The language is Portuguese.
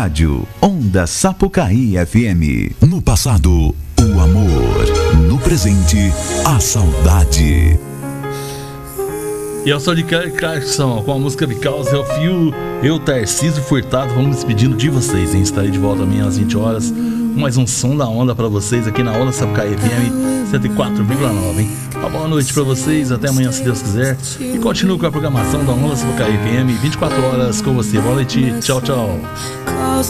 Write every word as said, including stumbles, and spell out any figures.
Rádio Onda Sapucaí F M. No passado, o amor. No presente, a saudade. E eu sou de Carson, com a música Because of You. Eu, Tarcísio Furtado, vamos despedindo de vocês, hein? Estarei de volta amanhã às vinte horas. Mais um som da onda pra vocês aqui na Onda Sapucaí F M cento e quatro vírgula nove, hein? Uma boa noite pra vocês, até amanhã se Deus quiser. E continue com a programação da Onda Sapucaí F M, vinte e quatro horas com você. Boa noite, tchau, tchau.